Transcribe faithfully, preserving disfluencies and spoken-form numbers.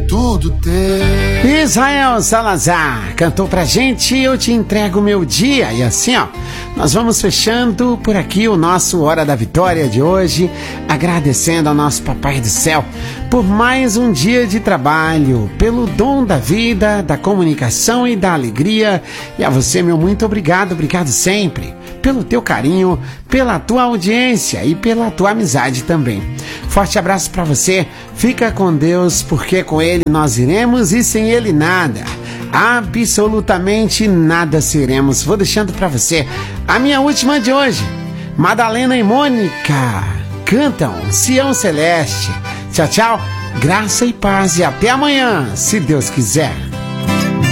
tudo teu. Israel Salazar cantou pra gente Eu Te Entrego Meu Dia. E assim, ó, nós vamos fechando por aqui o nosso Hora da Vitória de hoje, agradecendo ao nosso Papai do Céu por mais um dia de trabalho, pelo dom da vida, da comunicação e da alegria. E a você, meu muito obrigado, obrigado sempre pelo teu carinho, pela tua audiência e pela tua amizade também. Forte abraço pra você, fica com Deus, porque com Ele nós iremos e sem Ele nada, absolutamente nada seremos. Vou deixando pra você a minha última de hoje. Madalena e Mônica cantam Sião Celeste. Tchau, tchau, graça e paz e até amanhã, se Deus quiser.